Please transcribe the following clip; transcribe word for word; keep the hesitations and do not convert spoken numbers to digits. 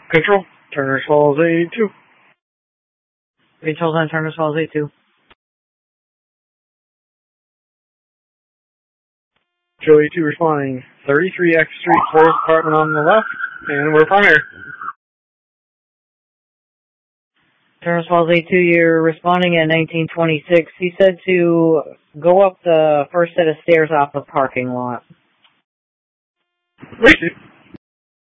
Control, Turner's Falls A two. Control's on Turner's Falls A two. Joey two responding, thirty-three X Street, fourth apartment on the left, and we're primary. Turner's Falls A two, you're responding at nineteen twenty-six. He said to go up the first set of stairs off the parking lot. Receive.